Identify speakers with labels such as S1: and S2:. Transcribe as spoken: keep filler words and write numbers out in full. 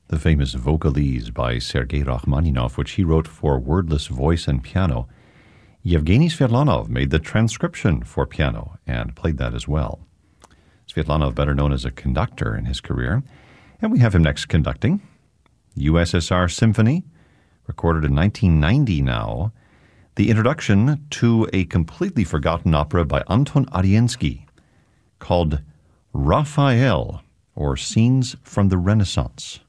S1: the famous Vocalese by Sergei Rachmaninoff, which he wrote for wordless voice and piano. Yevgeny Svetlanov made the transcription for piano and played that as well. Svetlanov, better known as a conductor in his career. And we have him next conducting. U S S R Symphony, recorded in nineteen ninety now. The introduction to a completely forgotten opera by Anton Ariensky called Raphael, or Scenes from the Renaissance.